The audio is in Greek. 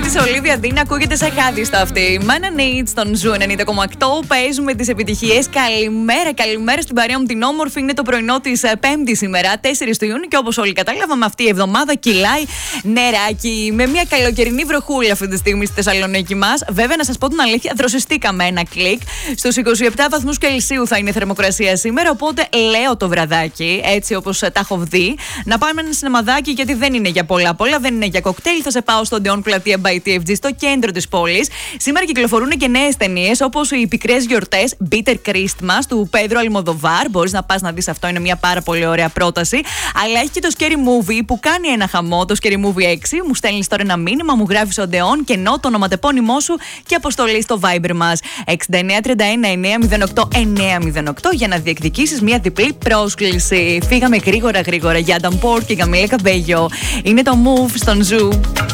της Ολίβια Ντίνα ακούγεται σαν χάδιστο αυτή. Μάνα Νίτ στον Ζου 90,8. Παίζουμε τις επιτυχίες. Καλημέρα στην παρέα μου την όμορφη. Είναι το πρωινό της Πέμπτη σήμερα, 4 του Ιούνιου. Και όπως όλοι κατάλαβαμε, αυτή η εβδομάδα κυλάει νεράκι. Με μια καλοκαιρινή βροχούλα αυτή τη στιγμή στη Θεσσαλονίκη μας. Βέβαια, να σας πω την αλήθεια, δροσιστήκαμε ένα κλικ. Στους 27 βαθμούς Κελσίου θα είναι η θερμοκρασία σήμερα. Οπότε λέω το βραδάκι, έτσι όπως τα έχω δει, να πάμε ένα σινεμαδάκι, γιατί δεν είναι για πολλά, δεν είναι για κοκτέιλ. Θα σε πάω στο Ντεόν Πλατεία by TFG στο κέντρο της πόλης. Σήμερα κυκλοφορούν και νέες ταινίες, όπως οι πικρές γιορτές Bitter Christmas του Πέδρο Αλμοδοβάρ. Μπορείς να πας να δεις αυτό, είναι μια πάρα πολύ ωραία πρόταση. Αλλά έχει και το Scary Movie που κάνει ένα χαμό, το Scary Movie 6. Μου στέλνεις τώρα ένα μήνυμα, μου γράφεις ο Ντεόν και ενώ το ονοματεπώνυμό σου και αποστολή στο Viber μας 6931-908-908 για να διεκδικήσεις μια διπλή πρόσκληση. Φύγαμε γρήγορα για Adam Port και Καμίλα Καμπέγιο. Είναι το Move στον Ζου.